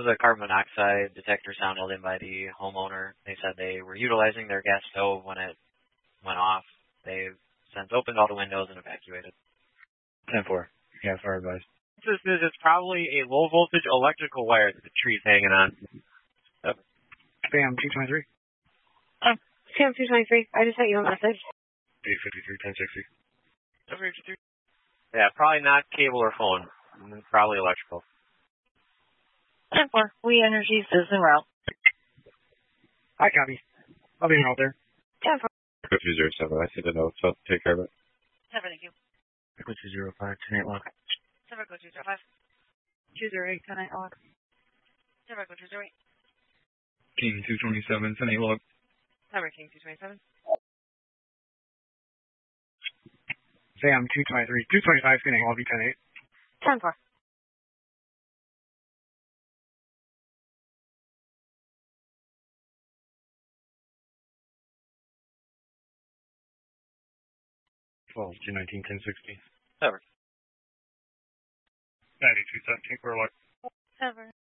was a carbon monoxide detector sounded in by the homeowner. They said they were utilizing their gas stove when it went off. They've since opened all the windows and evacuated. 10-4. Yeah, fire advice. It's probably a low voltage electrical wire that the tree's hanging on. Yep. Spam 223. Spam 223. I just sent you a message. 853, 1060. Yeah, probably not cable or phone. Probably electrical. 10-4. We Energies is en route. I copy. I'll be en route there. 10-4. Echo 207. I see the note, so take care of it. 7, thank you. Echo 205, 10-8 lock. 7, Echo 205. 208, 10-8 lock. 7, Echo 208. King 227, 10-8 log. 7, King 227. Sam 223, 225, spinning lobby 10-8. 10-4. Twelve 219, 1060. 7. 92, 17, 4 lock. 7.